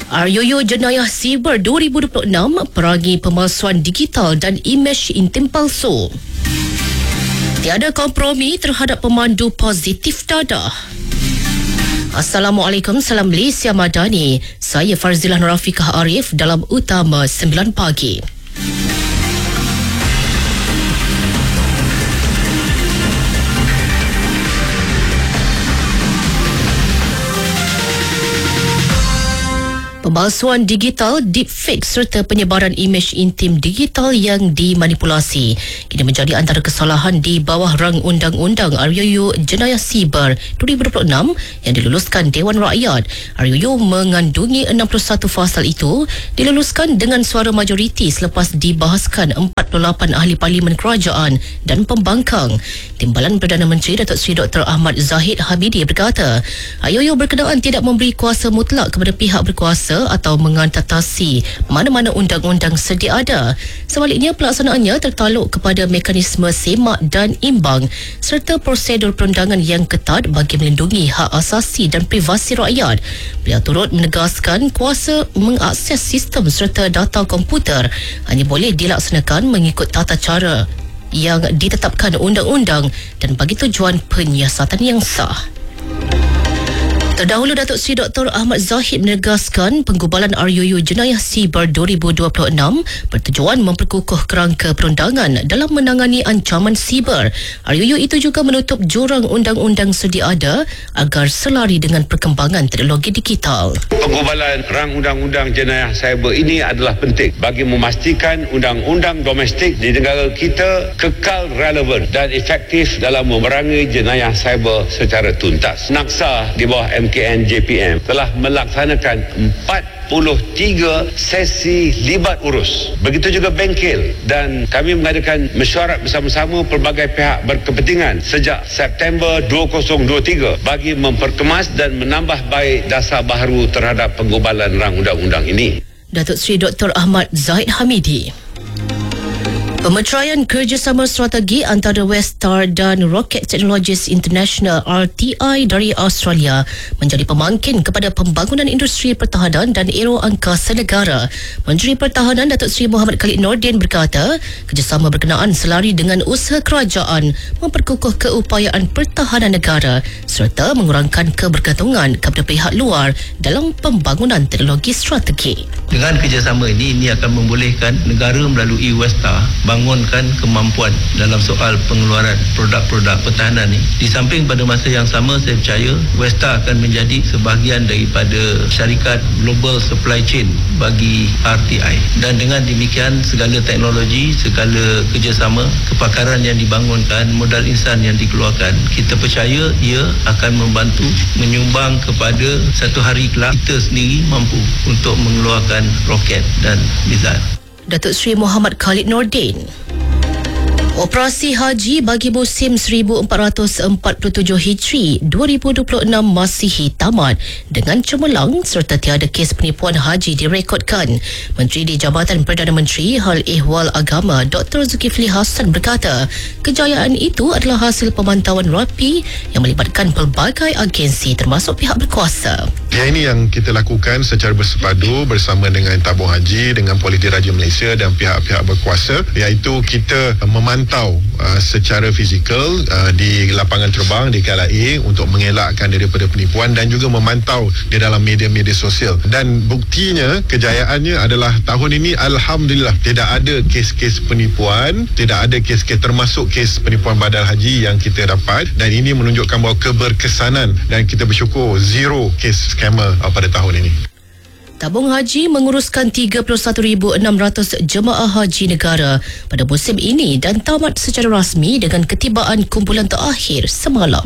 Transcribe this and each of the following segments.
RUU Jenayah Siber 2026 perangi pemalsuan digital dan imej intim palsu. Tiada kompromi terhadap pemandu positif dadah. Assalamualaikum, salam Malaysia Madani. Saya Farzilah Nurafikah Arif dalam Utama 9 Pagi. Pemalsuan digital, deepfake serta penyebaran imej intim digital yang dimanipulasi kini menjadi antara kesalahan di bawah rang Undang-Undang RUU Jenayah Siber 2026 yang diluluskan Dewan Rakyat. RUU mengandungi 61 fasal itu diluluskan dengan suara majoriti selepas dibahaskan 48 ahli parlimen kerajaan dan pembangkang. Timbalan Perdana Menteri Datuk Seri Dr. Ahmad Zahid Hamidi berkata, RUU berkenaan tidak memberi kuasa mutlak kepada pihak berkuasa atau mengatasi mana-mana undang-undang sedia ada. Sebaliknya, pelaksanaannya tertaluk kepada mekanisme semak dan imbang serta prosedur perundangan yang ketat bagi melindungi hak asasi dan privasi rakyat. Beliau turut menegaskan kuasa mengakses sistem serta data komputer hanya boleh dilaksanakan mengikut tata cara yang ditetapkan undang-undang dan bagi tujuan penyiasatan yang sah. Terdahulu, Datuk Seri Dr. Ahmad Zahid menegaskan penggubalan RUU Jenayah Siber 2026 bertujuan memperkukuh kerangka perundangan dalam menangani ancaman siber. RUU itu juga menutup jurang undang-undang sedia ada agar selari dengan perkembangan teknologi digital. Penggubalan rang undang-undang jenayah siber ini adalah penting bagi memastikan undang-undang domestik di negara kita kekal relevan dan efektif dalam memerangi jenayah siber secara tuntas. Naksa di bawah MKN JPM telah melaksanakan 43 sesi libat urus. Begitu juga bengkel, dan kami mengadakan mesyuarat bersama-sama pelbagai pihak berkepentingan sejak September 2023 bagi memperkemas dan menambah baik dasar baharu terhadap penggubalan rang undang-undang ini. Datuk Seri Dr. Ahmad Zahid Hamidi. Pemeteraian kerjasama strategi antara Westar dan Rocket Technologies International RTI dari Australia menjadi pemangkin kepada pembangunan industri pertahanan dan aero angkasa negara. Menteri Pertahanan Datuk Seri Muhammad Khalid Nordin berkata, kerjasama berkenaan selari dengan usaha kerajaan memperkukuh keupayaan pertahanan negara serta mengurangkan kebergantungan kepada pihak luar dalam pembangunan teknologi strategi. Dengan kerjasama ini akan membolehkan negara melalui Westar bangunkan kemampuan dalam soal pengeluaran produk-produk pertahanan ini. Di samping pada masa yang sama, saya percaya Westar akan menjadi sebahagian daripada syarikat global supply chain bagi RTI. Dan dengan demikian, segala teknologi, segala kerjasama, kepakaran yang dibangunkan, modal insan yang dikeluarkan, kita percaya ia akan membantu menyumbang kepada satu hari kelak kita sendiri mampu untuk mengeluarkan roket dan mizal. Datuk Seri Muhammad Khalid Nordin. Operasi Haji bagi musim 1447 Hijri 2026 masih tamat dengan cemerlang serta tiada kes penipuan haji direkodkan. Menteri di Jabatan Perdana Menteri Hal Ehwal Agama Dr. Zulkifli Hassan berkata, kejayaan itu adalah hasil pemantauan rapi yang melibatkan pelbagai agensi termasuk pihak berkuasa. Yang ini yang kita lakukan secara bersepadu bersama dengan Tabung Haji, dengan Polis Diraja Malaysia dan pihak-pihak berkuasa, iaitu kita memantau secara fizikal di lapangan terbang di KLIA untuk mengelakkan daripada penipuan dan juga memantau di dalam media-media sosial. Dan buktinya, kejayaannya adalah tahun ini alhamdulillah tidak ada kes-kes penipuan, tidak ada kes-kes termasuk kes penipuan badal haji yang kita dapat, dan ini menunjukkan bahawa keberkesanan dan kita bersyukur zero kes scammer pada tahun ini. Tabung Haji menguruskan 31,600 jemaah haji negara pada musim ini dan tamat secara rasmi dengan ketibaan kumpulan terakhir semalam.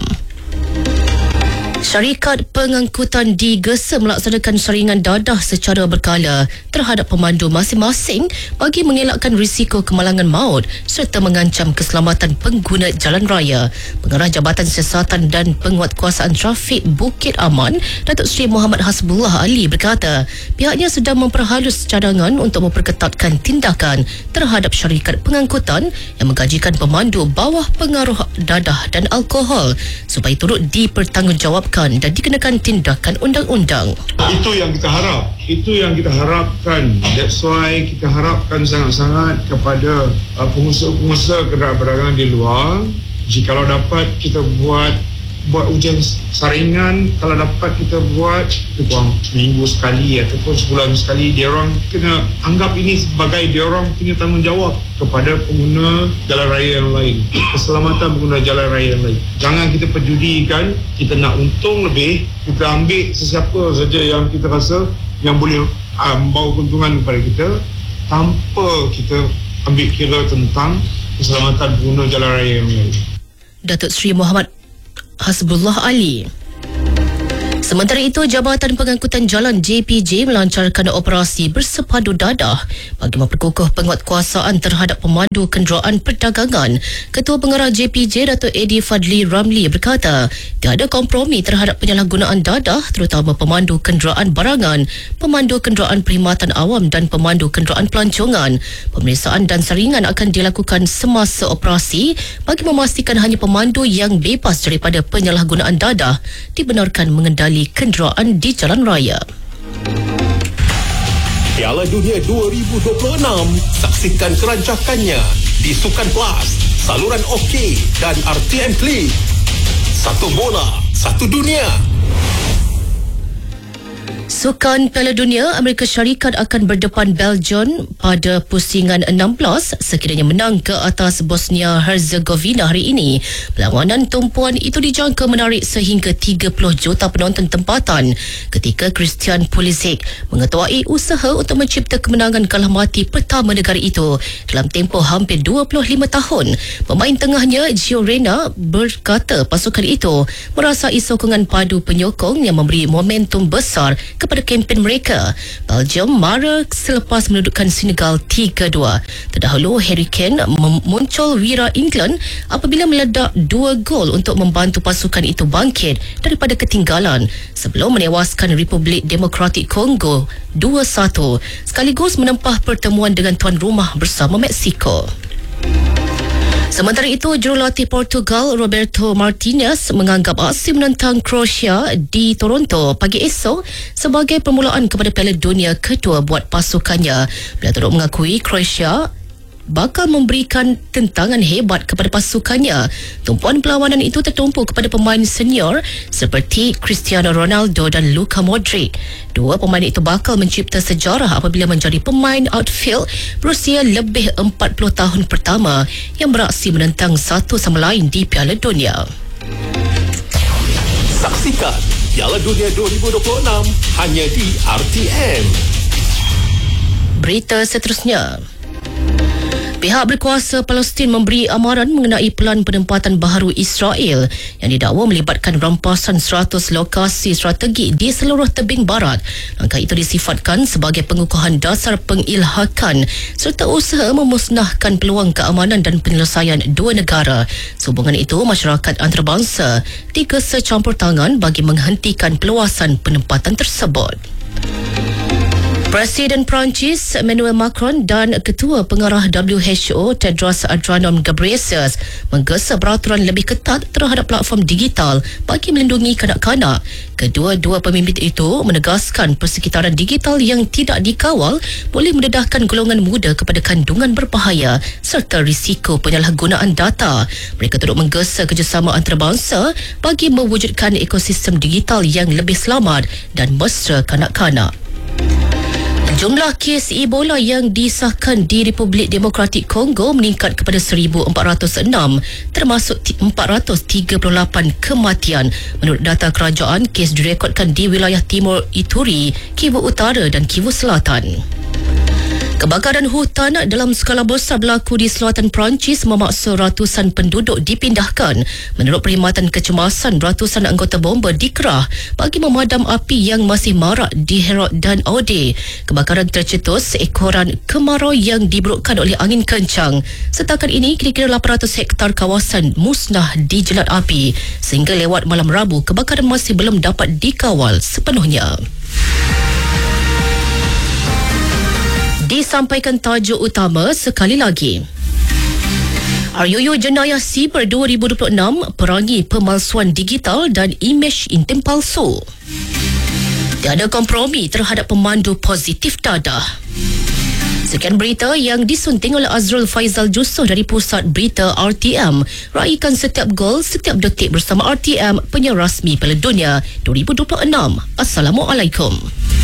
Syarikat pengangkutan digesa melaksanakan saringan dadah secara berkala terhadap pemandu masing-masing bagi mengelakkan risiko kemalangan maut serta mengancam keselamatan pengguna jalan raya. Pengarah Jabatan Siasatan dan Penguatkuasaan Trafik Bukit Aman, Datuk Seri Muhammad Hasbullah Ali berkata, pihaknya sedang memperhalus cadangan untuk memperketatkan tindakan terhadap syarikat pengangkutan yang menggajikan pemandu bawah pengaruh dadah dan alkohol supaya turut dipertanggungjawabkan dilaporkan dan dikenakan tindakan undang-undang. Itu yang kita harap. Itu yang kita harapkan. That's why kita harapkan sangat-sangat kepada pengusaha-pengusaha kenderaan perdagangan di luar. Jikalau dapat kita buat ujian saringan, kalau dapat kita buat kurang seminggu sekali ataupun sebulan sekali, dia orang kena anggap ini sebagai dia orang punya tanggungjawab kepada pengguna jalan raya yang lain, keselamatan pengguna jalan raya yang lain. Jangan kita pedulikan, kita nak untung lebih, kita ambil sesiapa saja yang kita rasa yang boleh membawa keuntungan kepada kita tanpa kita ambil kira tentang keselamatan pengguna jalan raya yang lain. Datuk Seri Muhammad Hasbullah Ali. Sementara itu, Jabatan Pengangkutan Jalan JPJ melancarkan operasi bersepadu dadah bagi memperkukuh penguatkuasaan terhadap pemandu kenderaan perdagangan. Ketua Pengarah JPJ Datuk Eddie Fadli Ramli berkata, tiada kompromi terhadap penyalahgunaan dadah terutama pemandu kenderaan barangan, pemandu kenderaan perkhidmatan awam dan pemandu kenderaan pelancongan. Pemeriksaan dan saringan akan dilakukan semasa operasi bagi memastikan hanya pemandu yang bebas daripada penyalahgunaan dadah dibenarkan mengendali kenderaan di jalan raya. Piala Dunia 2026, saksikan kerancakannya di Sukan Plus, saluran OK dan RTM Klik. Satu bola, satu dunia. Sukan Piala Dunia, Amerika Syarikat akan berdepan Belgium pada pusingan 16 sekiranya menang ke atas Bosnia Herzegovina hari ini. Perlawanan tumpuan itu dijangka menarik sehingga 30 juta penonton tempatan ketika Christian Pulisic mengetuai usaha untuk mencipta kemenangan kalah mati pertama negara itu dalam tempoh hampir 25 tahun. Pemain tengahnya Gio Reyna berkata pasukan itu merasai sokongan padu penyokong yang memberi momentum besar kepada kempen mereka. Belgium mara selepas menudukkan Senegal 3-2. Terdahulu Harry Kane muncul wira England apabila meledak 2 gol untuk membantu pasukan itu bangkit daripada ketinggalan sebelum menewaskan Republik Demokratik Kongo 2-1 sekaligus menempah pertemuan dengan tuan rumah bersama Mexico. Sementara itu, jurulatih Portugal Roberto Martinez menganggap aksi menentang Croatia di Toronto pagi esok sebagai permulaan kepada Piala Dunia kedua buat pasukannya. Beliau turut mengakui Croatia bakal memberikan tentangan hebat kepada pasukannya. Tumpuan perlawanan itu tertumpu kepada pemain senior seperti Cristiano Ronaldo dan Luka Modric. Dua pemain itu bakal mencipta sejarah apabila menjadi pemain outfield berusia lebih 40 tahun pertama yang beraksi menentang satu sama lain di Piala Dunia. Saksikan Piala Dunia 2026 hanya di RTM. Berita seterusnya. Pihak berkuasa Palestin memberi amaran mengenai pelan penempatan baharu Israel yang didakwa melibatkan rampasan 100 lokasi strategik di seluruh tebing barat. Langkah itu disifatkan sebagai pengukuhan dasar pengilhakan serta usaha memusnahkan peluang keamanan dan penyelesaian dua negara. Sehubungan itu, masyarakat antarabangsa digesa campur tangan bagi menghentikan perluasan penempatan tersebut. Presiden Perancis Emmanuel Macron dan Ketua Pengarah WHO Tedros Adhanom Ghebreyesus menggesa peraturan lebih ketat terhadap platform digital bagi melindungi kanak-kanak. Kedua-dua pemimpin itu menegaskan persekitaran digital yang tidak dikawal boleh mendedahkan golongan muda kepada kandungan berbahaya serta risiko penyalahgunaan data. Mereka turut menggesa kerjasama antarabangsa bagi mewujudkan ekosistem digital yang lebih selamat dan mesra kanak-kanak. Jumlah kes Ebola yang disahkan di Republik Demokratik Kongo meningkat kepada 1,406 termasuk 438 kematian. Menurut data kerajaan, kes direkodkan di wilayah Timur Ituri, Kivu Utara dan Kivu Selatan. Kebakaran hutan dalam skala besar berlaku di selatan Perancis memaksa ratusan penduduk dipindahkan. Menurut Perkhidmatan Kecemasan, ratusan anggota bomba dikerah bagi memadam api yang masih marak di Herat dan Aude. Kebakaran tercetus seekoran kemarau yang diberukkan oleh angin kencang. Setakat ini, kira-kira 800 hektar kawasan musnah dijelat api. Sehingga lewat malam Rabu, kebakaran masih belum dapat dikawal sepenuhnya. Disampaikan tajuk utama sekali lagi. RUU Jenayah Siber 2026 perangi pemalsuan digital dan imej intim palsu. Tiada kompromi terhadap pemandu positif dadah. Sekian berita yang disunting oleh Azrul Faizal Jusoh dari Pusat Berita RTM. Raikan setiap gol, setiap detik bersama RTM, penyiar rasmi Piala Dunia 2026. Assalamualaikum.